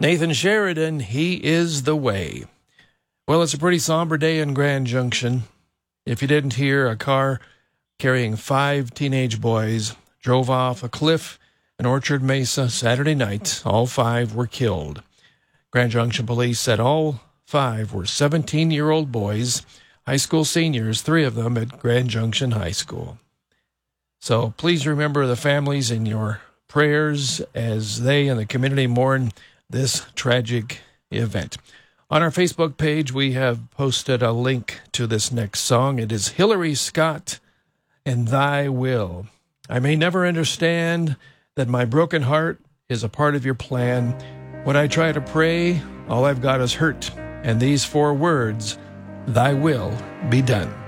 Nathan Sheridan, He Is the Way. Well, it's a pretty somber day in Grand Junction. If you didn't hear, a car carrying 5 teenage boys drove off a cliff in Orchard Mesa Saturday night. All 5 were killed. Grand Junction police said all 5 were 17-year-old boys, high school seniors, 3 of them at Grand Junction High School. So please remember the families in your prayers as they and the community mourn this tragic event. On our Facebook page, we have posted a link to this next song. It is Hillary Scott and Thy Will. I may never understand that my broken heart is a part of your plan. When I try to pray, all I've got is hurt. And these 4 words, Thy will be done.